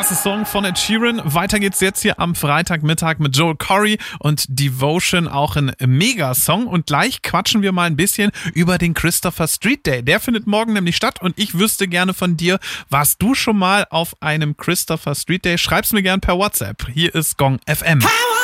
heiße Song von Ed Sheeran. Weiter geht's jetzt hier am Freitagmittag mit Joel Corry und Devotion, auch ein Mega-Song. Und gleich quatschen wir mal ein bisschen über den Christopher Street Day. Der findet morgen nämlich statt und ich wüsste gerne von dir, warst du schon mal auf einem Christopher Street Day? Schreib's mir gern per WhatsApp. Hier ist Gong FM.